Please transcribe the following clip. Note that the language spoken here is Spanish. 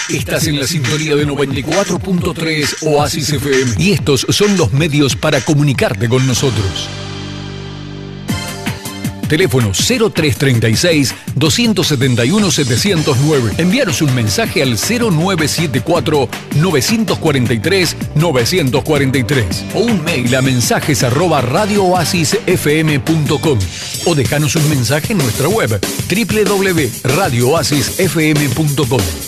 Estás en la sintonía de 94.3 Oasis FM y estos son los medios para comunicarte con nosotros. Teléfono 0336-271-709. Envíanos un mensaje al 0974-943-943 o un mail a mensajes@radiooasisfm.com o déjanos un mensaje en nuestra web www.radiooasisfm.com.